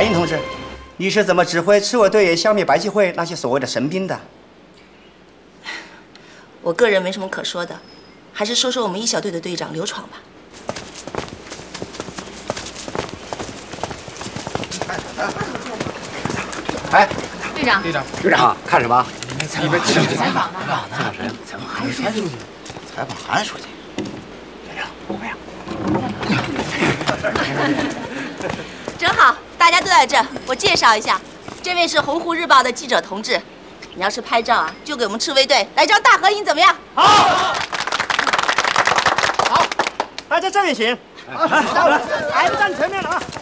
大英同志，你是怎么指挥赤卫队消灭白旗会那些所谓的神兵的？ 我个人没什么可说的，还是说说我们一小队的队长刘闯吧。 哎， 队长， 队长，看什么？ 里边记者采访呢。 采访谁？采访韩书记。采访韩书记。队长，怎么样？ 正好，大家都在这儿，我介绍一下，这位是《洪湖日报》的记者同志。你要是拍照啊，就给我们赤卫队来张大合影，怎么样？ 好，好，大家站一行。好，排不站前面了啊。